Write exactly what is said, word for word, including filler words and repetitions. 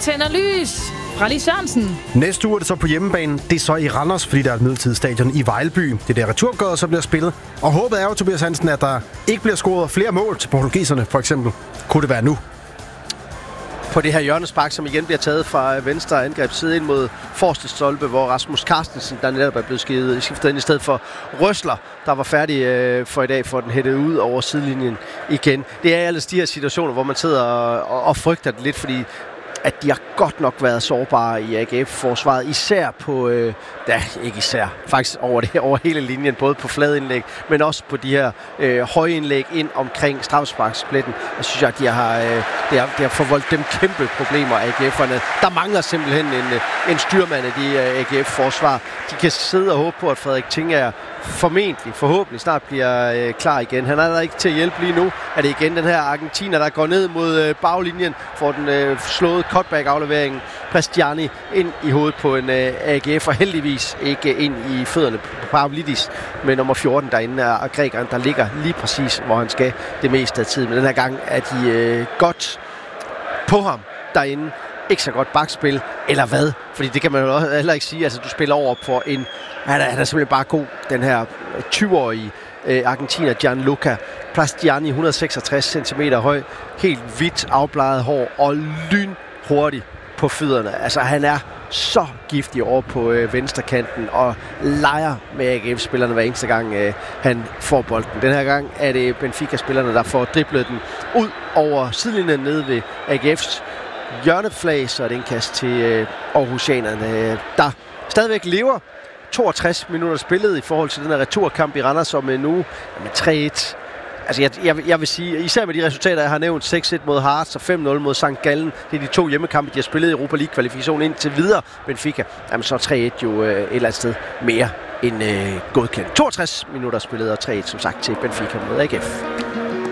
tænder lys fra Lis Sørensen. Næste uge er det så på hjemmebane. Det er så i Randers, fordi der er et midlertidigt stadion i Vejlby. Det er der returgøret, så bliver spillet. Og håbet er jo, Tobias Hansen, at der ikke bliver scoret flere mål til portugiserne, for eksempel. Kunne det være nu? På det her hjørnespark, som igen bliver taget fra venstre angrebsside ind mod forreste stolpe, hvor Rasmus Carstensen, der netop er blevet skiftet ind i stedet for Røsler, der var færdig øh, for i dag, for den hættet ud over sidelinjen igen. Det er ellers de her situationer, hvor man sidder og, og, og frygter det lidt, fordi at de har godt nok været sårbare i A G F-forsvaret, især på, øh, ja, ikke især, faktisk over, det, over hele linjen, både på fladindlæg, men også på de her øh, højindlæg ind omkring straffesparkspletten. Jeg synes, at de har, øh, det har, det har forvoldt dem kæmpe problemer, A G F'erne. Der mangler simpelthen en, en styrmand af de øh, A G F-forsvar. De kan sidde og håbe på, at Frederik Tinger formentlig, forhåbentlig snart bliver øh, klar igen. Han er der ikke til at hjælpe lige nu. Er det igen den her argentiner, der går ned mod øh, baglinjen, får den øh, slået cutback-afleveringen. Prestiani ind i hovedet på en øh, A G F, og heldigvis ikke ind i fødderne på Pavlidis med nummer fjorten derinde, og grækeren, der ligger lige præcis, hvor han skal det meste af tiden. Men den her gang er de øh, godt på ham derinde. Ikke så godt bakspil, eller hvad? Fordi det kan man jo heller ikke sige. Altså, du spiller over på en... Han er, han er simpelthen bare god, den her tyve-årige øh, argentiner Gianluca Prestiani, et hundrede og seksogtres centimeter høj, helt hvidt afbleget hår og lynhurtig på fødderne. Altså, han er så giftig over på øh, venstrekanten og leger med A G F-spillerne hver eneste gang, øh, han får bolden. Den her gang er det Benfica-spillerne, der får driblet den ud over sidelinjen nede ved A G F's hjørneflag, så er det en kast til øh, Aarhusianerne, øh, der stadigvæk lever. toogtres minutter spillet i forhold til den her returkamp i Randers om en uge. Med tre et. Altså, jeg, jeg, jeg vil sige, især med de resultater, jeg har nævnt, seks et mod Hearts og fem nul mod Sankt Gallen. Det er de to hjemmekampe, de har spillet i Europa League-kvalifikation indtil videre. Benfica, jamen så tre et jo øh, et eller andet sted mere end øh, godkendt. toogtres minutter spillet og tre et som sagt til Benfica mod A G F.